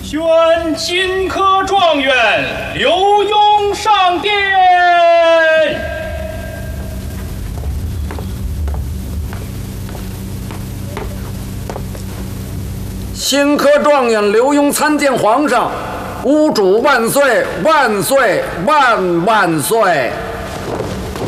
宣金科状元刘墉上殿。 新科状元刘墉参见皇上，吾主万岁万岁万万岁！